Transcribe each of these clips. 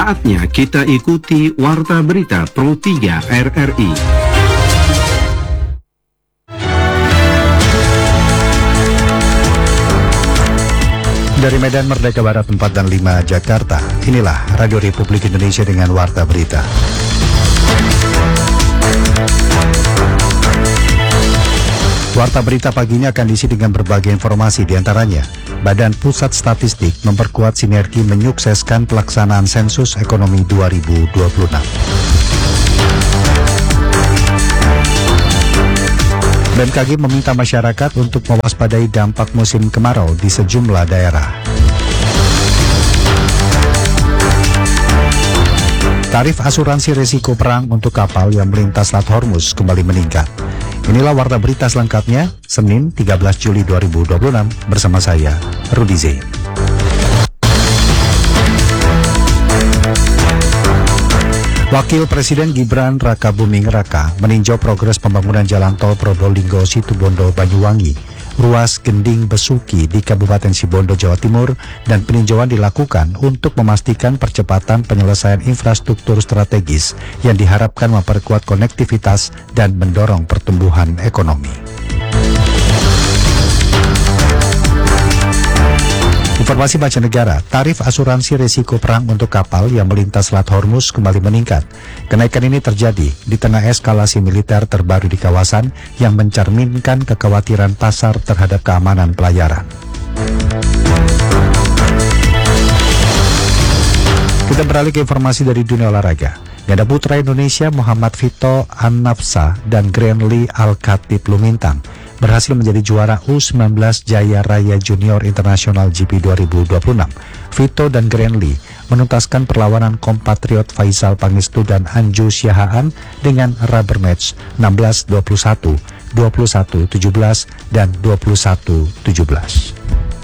Saatnya kita ikuti Warta Berita Pro 3 RRI. Dari Medan Merdeka Barat 4 dan 5 Jakarta, inilah Radio Republik Indonesia dengan Warta Berita. Warta Berita pagi ini akan diisi dengan berbagai informasi, diantaranya Badan Pusat Statistik memperkuat sinergi menyukseskan pelaksanaan sensus ekonomi 2026. BMKG meminta masyarakat untuk mewaspadai dampak musim kemarau di sejumlah daerah. Tarif asuransi risiko perang untuk kapal yang melintas Selat Hormuz kembali meningkat. Inilah Warta Berita selengkapnya, Senin 13 Juli 2026, bersama saya, Rudi Z. Wakil Presiden Gibran Rakabuming Raka meninjau progres pembangunan jalan tol Probolinggo Situbondo Banyuwangi, ruas Gending Besuki di Kabupaten Sibolga, Jawa Timur, dan peninjauan dilakukan untuk memastikan percepatan penyelesaian infrastruktur strategis yang diharapkan memperkuat konektivitas dan mendorong pertumbuhan ekonomi. Informasi mancanegara, tarif asuransi risiko perang untuk kapal yang melintas Selat Hormuz kembali meningkat. Kenaikan ini terjadi di tengah eskalasi militer terbaru di kawasan yang mencerminkan kekhawatiran pasar terhadap keamanan pelayaran. Kita beralih ke informasi dari dunia olahraga. Ganda putra Indonesia Muhammad Vito Annafsa dan Grenly Al-Khatib Lumintang berhasil menjadi juara U19 Jaya Raya Junior International GP 2026. Vito dan Grenly menuntaskan perlawanan kompatriot Faisal Pangestu dan Anju Syahaan dengan rubber match 16-21, 21-17, dan 21-17.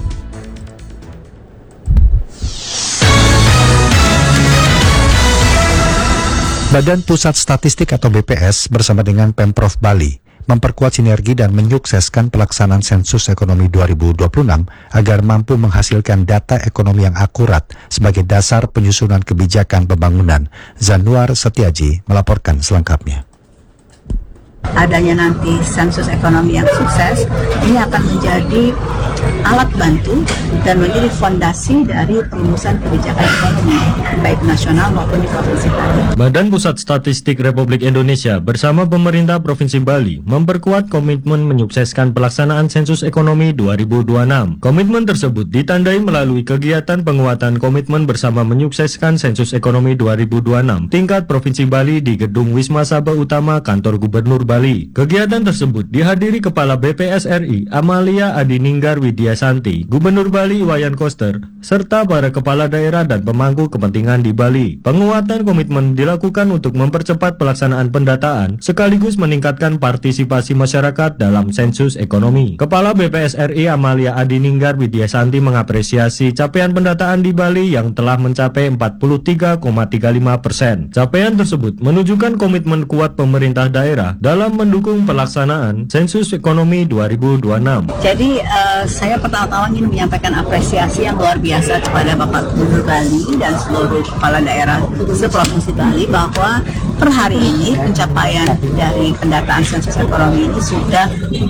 Badan Pusat Statistik atau BPS bersama dengan Pemprov Bali memperkuat sinergi dan menyukseskan pelaksanaan sensus ekonomi 2026 agar mampu menghasilkan data ekonomi yang akurat sebagai dasar penyusunan kebijakan pembangunan. Zanuar Setiaji melaporkan selengkapnya. Adanya nanti sensus ekonomi yang sukses, ini akan menjadi alat bantu dan menjadi fondasi dari perumusan kebijakan ekonomi, baik nasional maupun di provinsi Bali. Badan Pusat Statistik Republik Indonesia bersama pemerintah Provinsi Bali memperkuat komitmen menyukseskan pelaksanaan sensus ekonomi 2026. Komitmen tersebut ditandai melalui kegiatan penguatan komitmen bersama menyukseskan sensus ekonomi 2026 tingkat Provinsi Bali di Gedung Wisma Sabah Utama Kantor Gubernur Bali. Kegiatan tersebut dihadiri Kepala BPS RI Amalia Adininggar Widiasanti, Gubernur Bali Iwayan Koster, serta para kepala daerah dan pemangku kepentingan di Bali. Penguatan komitmen dilakukan untuk mempercepat pelaksanaan pendataan sekaligus meningkatkan partisipasi masyarakat dalam sensus ekonomi. Kepala BPS RI Amalia Adininggar Widiasanti mengapresiasi capaian pendataan di Bali yang telah mencapai 43,35%. Capaian tersebut menunjukkan komitmen kuat pemerintah daerah dalam mendukung pelaksanaan sensus ekonomi 2026. Jadi saya pertama-tama ingin menyampaikan apresiasi yang luar biasa kepada Bapak Gubernur Bali dan seluruh kepala daerah seprovinsi Bali bahwa per hari ini pencapaian dari pendataan sensus ekonomi ini sudah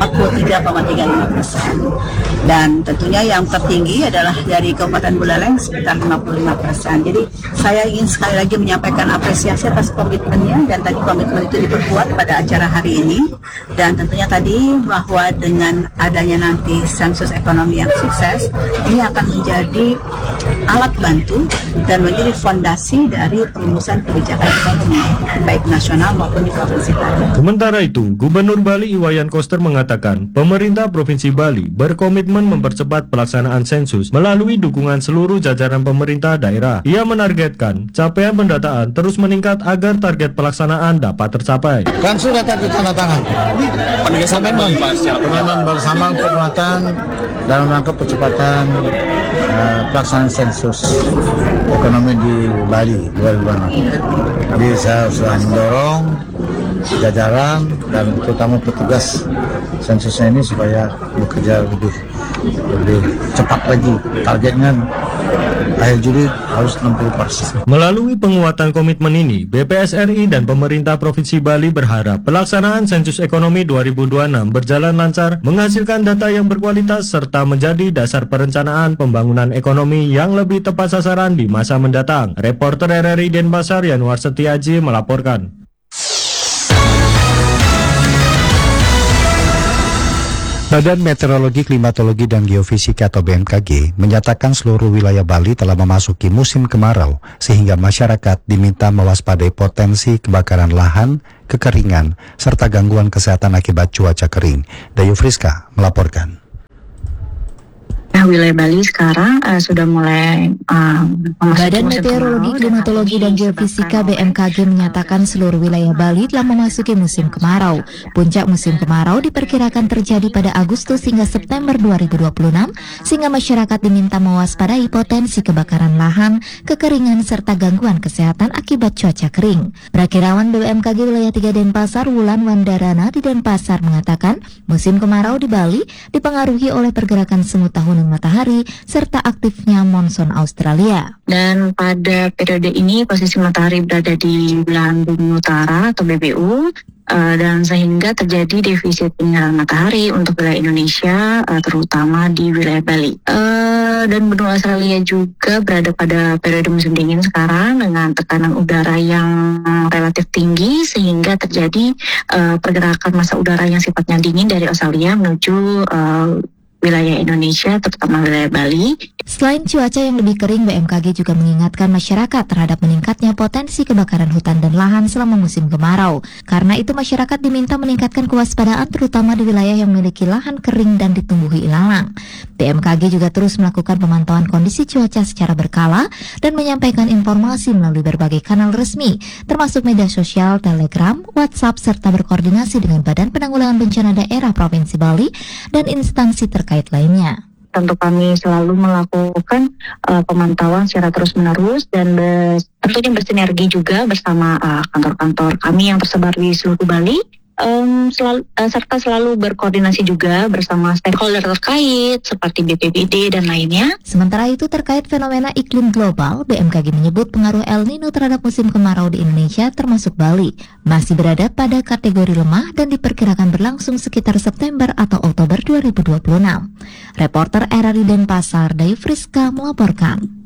43,35%. Dan tentunya yang tertinggi adalah dari Kabupaten Buleleng sekitar 55%. Jadi saya ingin sekali lagi menyampaikan apresiasi atas komitmennya, dan tadi komitmen itu diperkuat pada acara hari ini. Dan tentunya tadi bahwa dengan adanya nanti sensus ekonomi yang sukses, ini akan menjadi alat bantu dan menjadi fondasi dari perumusan kebijakan ekonomi, baik nasional maupun di provinsi Bali. Sementara itu, Gubernur Bali Iwayan Koster mengatakan pemerintah Provinsi Bali berkomitmen mempercepat pelaksanaan sensus melalui dukungan seluruh jajaran pemerintah daerah. Ia menargetkan capaian pendataan terus meningkat agar target pelaksanaan dapat tercapai. Kan sudah ditandatangan. Pengesahan bersama penguatan dalam rangka percepatan pelaksanaan sensus ekonomi di Bali 2026. Jadi saya sudah mendorong jajaran dan terutama petugas sensusnya ini supaya bekerja lebih cepat lagi. Targetnya akhir Juli harus 60%. Melalui penguatan komitmen ini, BPS RI dan pemerintah Provinsi Bali berharap pelaksanaan sensus ekonomi 2026 berjalan lancar, menghasilkan data yang berkualitas, serta menjadi dasar perencanaan pembangunan ekonomi yang lebih tepat sasaran di masa mendatang. Reporter RRI Denpasar Yanuar Setiaji melaporkan. Badan Meteorologi, Klimatologi, dan Geofisika atau BMKG menyatakan seluruh wilayah Bali telah memasuki musim kemarau, sehingga masyarakat diminta mewaspadai potensi kebakaran lahan, kekeringan, serta gangguan kesehatan akibat cuaca kering. Dayu Friska melaporkan. Wilayah Bali sekarang sudah mulai Badan Meteorologi, Klimatologi, dan Geofisika BMKG menyatakan seluruh wilayah Bali telah memasuki musim kemarau. Puncak musim kemarau diperkirakan terjadi pada Agustus hingga September 2026, sehingga masyarakat diminta mewaspadai potensi kebakaran lahan, kekeringan, serta gangguan kesehatan akibat cuaca kering. Prakirawan BMKG Wilayah 3 Denpasar, Wulan Wandarana di Denpasar mengatakan musim kemarau di Bali dipengaruhi oleh pergerakan semut tahunan matahari serta aktifnya monsun Australia. Dan pada periode ini posisi matahari berada di belahan bumi utara atau BBU, dan sehingga terjadi defisit penyinaran matahari untuk wilayah Indonesia, terutama di wilayah Bali. Dan benua Australia juga berada pada periode musim dingin sekarang dengan tekanan udara yang relatif tinggi, sehingga terjadi pergerakan massa udara yang sifatnya dingin dari Australia menuju wilayah Indonesia, terutama wilayah Bali. Selain cuaca yang lebih kering, BMKG juga mengingatkan masyarakat terhadap meningkatnya potensi kebakaran hutan dan lahan selama musim kemarau. Karena itu masyarakat diminta meningkatkan kewaspadaan terutama di wilayah yang memiliki lahan kering dan ditumbuhi ilalang. BMKG juga terus melakukan pemantauan kondisi cuaca secara berkala dan menyampaikan informasi melalui berbagai kanal resmi, termasuk media sosial, Telegram, WhatsApp, serta berkoordinasi dengan Badan Penanggulangan Bencana Daerah Provinsi Bali dan instansi terkait lainnya. Tentu kami selalu melakukan pemantauan secara terus-menerus dan tentunya bersinergi juga bersama kantor-kantor kami yang tersebar di seluruh Bali. Serta selalu berkoordinasi juga bersama stakeholder terkait seperti BPBD dan lainnya. Sementara itu terkait fenomena iklim global, BMKG menyebut pengaruh El Nino terhadap musim kemarau di Indonesia termasuk Bali masih berada pada kategori lemah dan diperkirakan berlangsung sekitar September atau Oktober 2026. Reporter RRI Denpasar, Dayu Friska melaporkan.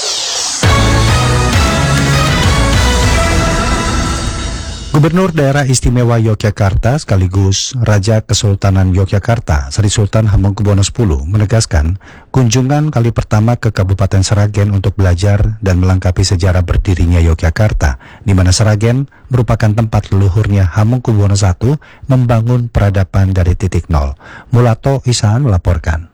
Gubernur Daerah Istimewa Yogyakarta sekaligus Raja Kesultanan Yogyakarta, Sri Sultan Hamengkubuwono X menegaskan kunjungan kali pertama ke Kabupaten Sragen untuk belajar dan melengkapi sejarah berdirinya Yogyakarta, di mana Sragen merupakan tempat leluhurnya Hamengkubuwono I membangun peradaban dari titik nol. Mulato Isaan melaporkan.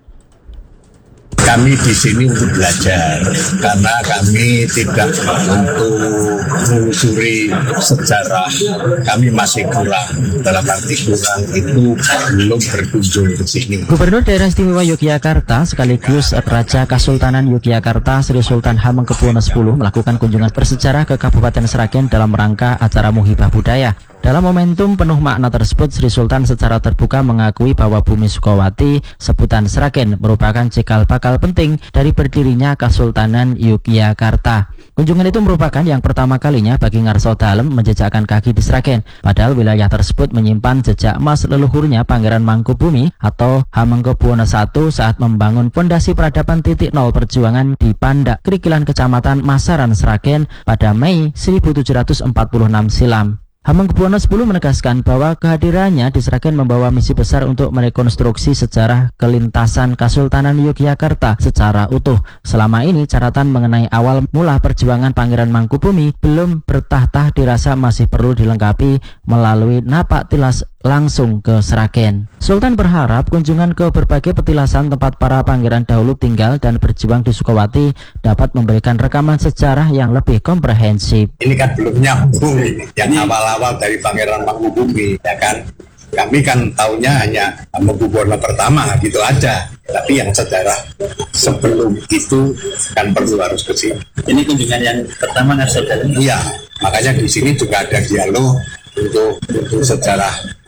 Kami di sini untuk belajar karena kami tidak untuk menelusuri sejarah, kami masih kurang, dalam arti kurang itu belum berkunjung ke sini. Gubernur Daerah Istimewa Yogyakarta sekaligus Raja Kesultanan Yogyakarta Sri Sultan Hamengkubuwono X melakukan kunjungan bersejarah ke Kabupaten Sragen dalam rangka acara Muhibah Budaya. Dalam momentum penuh makna tersebut, Sri Sultan secara terbuka mengakui bahwa Bumi Sukowati, sebutan Sragen, merupakan cikal bakal penting dari berdirinya Kesultanan Yogyakarta. Kunjungan itu merupakan yang pertama kalinya bagi Ngarso Dalem menjejakkan kaki di Sragen, padahal wilayah tersebut menyimpan jejak emas leluhurnya Pangeran Mangkubumi atau Hamengkubuwono I saat membangun pondasi peradaban titik nol perjuangan di Pandak, Krikilan, Kecamatan Masaran, Sragen pada Mei 1746 silam. Hamengkubuwono X menegaskan bahwa kehadirannya di Sragen membawa misi besar untuk merekonstruksi sejarah kelintasan Kesultanan Yogyakarta secara utuh. Selama ini catatan mengenai awal mula perjuangan Pangeran Mangkubumi belum bertahta dirasa masih perlu dilengkapi melalui napak tilas langsung ke Sragen. Sultan berharap kunjungan ke berbagai petilasan tempat para pangeran dahulu tinggal dan berjuang di Sukowati dapat memberikan rekaman sejarah yang lebih komprehensif. Ini kan belum nyambung yang awal-awal dari Pangeran Mangkubumi, ya kan? Kami kan taunya hanya Hamengkubuwono pertama gitu aja, tapi yang sejarah sebelum itu kan perlu harus ke sini. Ini kunjungan yang pertama nggak saudara? Iya, makanya di sini juga ada dialog untuk sejarah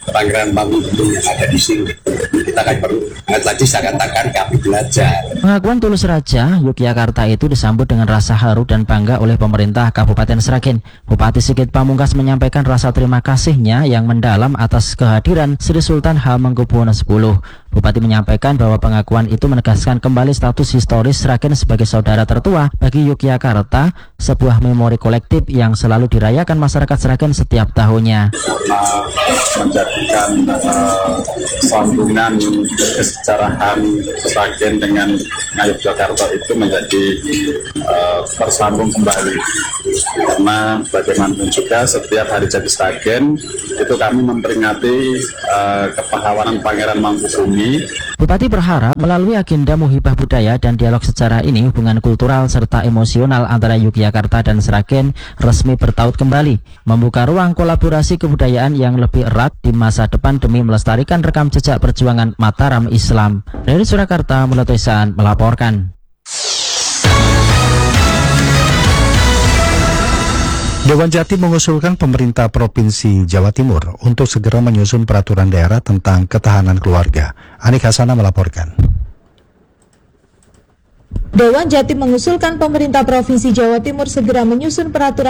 Pangeran Mangkubumi yang ada di sini. Kita kan perlu, tadi saya katakan kami belajar. Pengakuan Tulus Raja, Yogyakarta itu disambut dengan rasa haru dan bangga oleh pemerintah Kabupaten Sragen. Bupati Sigit Pamungkas menyampaikan rasa terima kasihnya yang mendalam atas kehadiran Sri Sultan Hamengkubuwono X. Bupati menyampaikan bahwa pengakuan itu menegaskan kembali status historis Sragen sebagai saudara tertua bagi Yogyakarta, sebuah memori kolektif yang selalu dirayakan masyarakat Sragen setiap tahunnya. Menjadikan sambungan kesejarahan Sragen dengan Yogyakarta itu menjadi tersambung kembali, karena bagaimanapun juga setiap hari jadi Sragen itu kami memperingati kepahlawanan Pangeran Mangkubumi. Bupati berharap melalui agenda Muhibah Budaya dan dialog sejarah ini hubungan kultural serta emosional antara Yogyakarta dan Sragen resmi bertaut kembali, membuka ruang kolaborasi kebudayaan yang lebih erat di masa depan demi melestarikan rekam jejak perjuangan Mataram Islam. Dari Surakarta, Mulyoto Ihsan melaporkan. Dewan Jatim mengusulkan pemerintah Provinsi Jawa Timur untuk segera menyusun peraturan daerah tentang ketahanan keluarga. Anik Hasana melaporkan. Dewan Jatim mengusulkan pemerintah Provinsi Jawa Timur segera menyusun peraturan